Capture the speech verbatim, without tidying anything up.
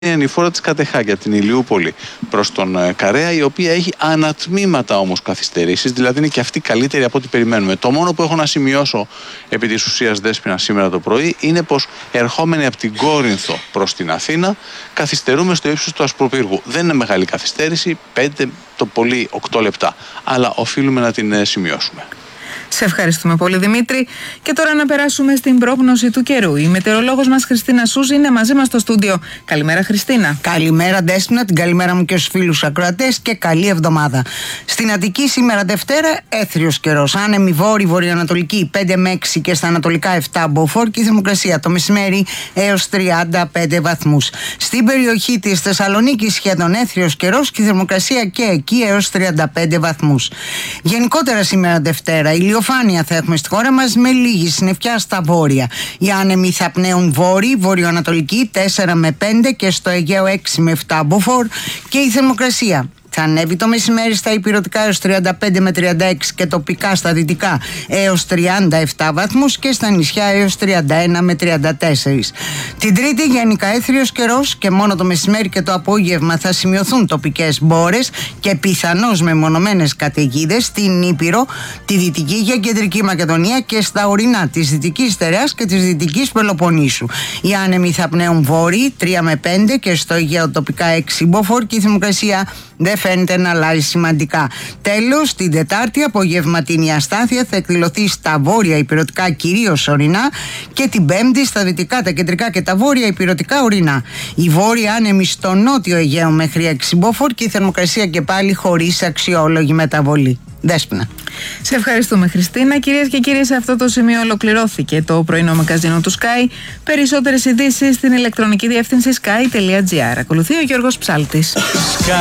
η ανηφόρα της Κατεχάκη από την Ηλιούπολη προς τον Καρέα, η οποία έχει ανατμήματα όμως καθυστερήσεις, δηλαδή είναι και αυτή καλύτερη από ό,τι περιμένουμε. Το μόνο που έχω να σημειώσω επί της ουσίας, Δέσποινα, σήμερα το πρωί είναι πως ερχόμενοι από την Κόρινθο προς την Αθήνα καθυστερούμε στο ύψος του Ασπροπύργου. Δεν είναι μεγάλη καθυστέρηση, πέντε το πολύ οκτώ λεπτά, αλλά οφείλουμε να την σημειώσουμε. Σε ευχαριστούμε πολύ, Δημήτρη. Και τώρα να περάσουμε στην πρόγνωση του καιρού. Η μετεωρολόγος μας Χριστίνα Σούζη είναι μαζί μας στο στούντιο. Καλημέρα, Χριστίνα. Καλημέρα, Δέσποινα, την καλημέρα μου και στους φίλους ακροατές και καλή εβδομάδα. Στην Αττική σήμερα Δευτέρα, έθριος καιρός. Άνεμη βόρη, βορειοανατολική πέντε με έξι και στα ανατολικά επτά μποφόρ και η θερμοκρασία το μεσημέρι έως τριάντα πέντε βαθμούς. Στην περιοχή της Θεσσαλονίκης σχεδόν έθριος καιρός και η θερμοκρασία και εκεί έως τριάντα πέντε βαθμούς. Γενικότερα σήμερα Δευτέρα, ηλιοφάνεια θα έχουμε στη χώρα μας με λίγη συννεφιά στα βόρεια. Οι άνεμοι θα πνέουν βόρειοι, βορειοανατολική τέσσερα με πέντε και στο Αιγαίο έξι με επτά μποφόρ και η θερμοκρασία θα ανέβει το μεσημέρι στα ηπειρωτικά έως τριάντα πέντε με τριάντα έξι και τοπικά στα δυτικά έως τριάντα επτά βαθμούς και στα νησιά έως τριάντα ένα με τριάντα τέσσερα. Την Τρίτη γενικά έθριος καιρός και μόνο το μεσημέρι και το απόγευμα θα σημειωθούν τοπικές μπόρες και πιθανώς μεμονωμένες καταιγίδες στην Ήπειρο, τη Δυτική και Κεντρική Μακεδονία και στα ορεινά της Δυτικής Στερεάς και της Δυτικής Πελοποννήσου. Οι άνεμοι θα πνέουν βόρειοι τρία με πέντε και στο Αιγαίο τοπικά έξι μποφόρ και η θερμοκρασία δεν φαίνεται να αλλάζει σημαντικά. Τέλος, την Τετάρτη απογευματινή αστάθεια θα εκδηλωθεί στα βόρεια ηπειρωτικά κυρίως ορεινά και την Πέμπτη στα δυτικά, τα κεντρικά και τα βόρεια ηπειρωτικά ορεινά. Η βόρεια άνεμη στο νότιο Αιγαίο μέχρι έξι μποφόρ και η θερμοκρασία και πάλι χωρίς αξιόλογη μεταβολή. Δέσποινα. Σε ευχαριστούμε, Χριστίνα. Κυρίες και κύριοι, σε αυτό το σημείο ολοκληρώθηκε το πρωινό μαγκαζίνο του Sky. Περισσότερες ειδήσεις στην ηλεκτρονική διεύθυνση sky τελεία gr. Ακολουθεί ο Γιώργος Ψάλτης.